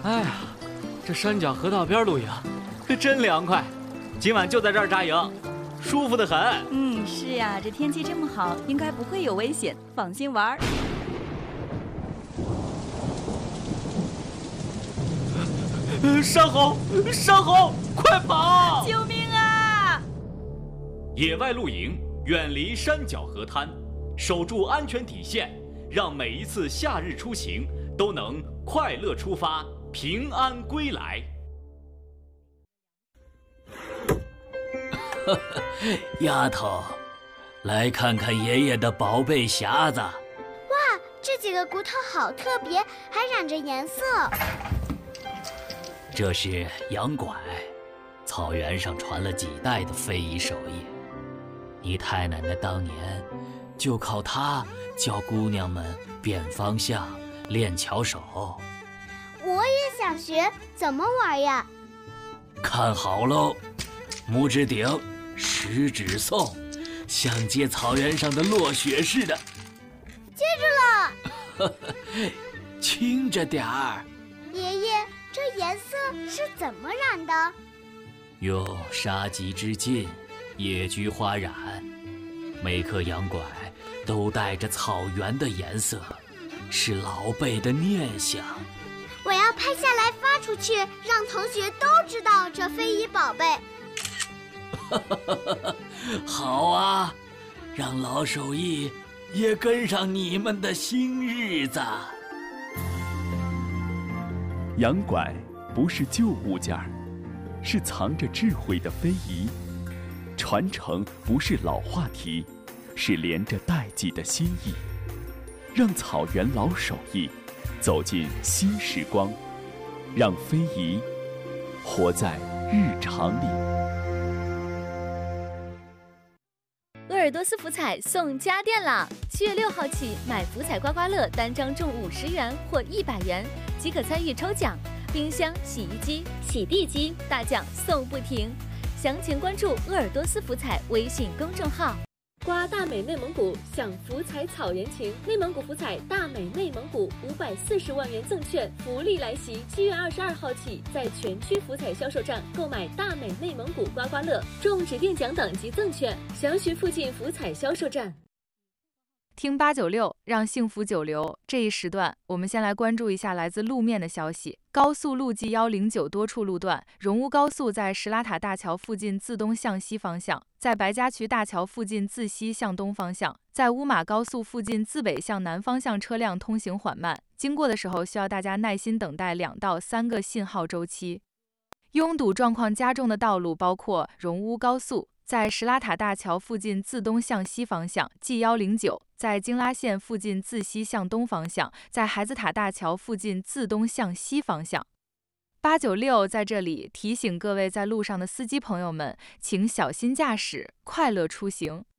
哎呀，这山脚河道边露营可真凉快，今晚就在这儿扎营，舒服得很。 是呀，这天气这么好，应该不会有危险，放心玩。 山猴，山猴，快跑！ 救命啊！ 野外露营，远离山脚河滩，守住安全底线，让每一次夏日出行都能快乐出发，平安归来。 丫头，来看看爷爷的宝贝匣子。 哇，这几个骨头好特别，还染着颜色。 这是羊拐，草原上传了几代的非遗手艺。你太奶奶当年就靠它教姑娘们辨方向、练巧手。 我也想学，怎么玩呀？ 看好喽，拇指顶，食指送，像接草原上的落雪似的。 接住了！ 轻着点儿。 爷爷，这颜色是怎么染的？ 用杀鸡之劲，野菊花染。每颗羊拐都带着草原的颜色，是老辈的念想。 我要拍下来发出去，让同学都知道这非遗宝贝。 好啊，让老手艺也跟上你们的新日子。 羊拐不是旧物件儿，是藏着智慧的非遗。传承不是老话题，是连着代际的心意。让草原老手艺走进新时光，让非遗活在日常里。 鄂尔多斯福彩送家电啦！7月6号起，买福彩刮刮乐单张中50元或100元，即可参与抽奖。冰箱、洗衣机、洗地机大奖送不停。详情关注鄂尔多斯福彩微信公众号。 刮大美内蒙古，享福彩草原情。内蒙古福彩大美内蒙古540万元赠券福利来袭！7月22号起，在全区福彩销售站购买大美内蒙古刮刮乐，中指定奖等及赠券。详询附近福彩销售站。 听896，让幸福久留。这一时段，我们先来关注一下来自路面的消息。高速路 G109多处路段，荣乌高速在石拉塔大桥附近自东向西方向，在白家渠大桥附近自西向东方向，在乌马高速附近自北向南方向车辆通行缓慢，经过的时候需要大家耐心等待2到3个信号周期。拥堵状况加重的道路包括荣乌高速在石拉塔大桥附近自东向西方向 G109，在京拉线附近自西向东方向，在孩子塔大桥附近自东向西方向。896在这里提醒各位在路上的司机朋友们，请小心驾驶，快乐出行。